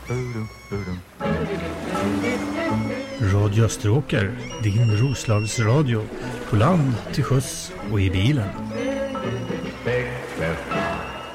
Radio Österåker, din Roslagsradio. På land, till sjöss och i bilen.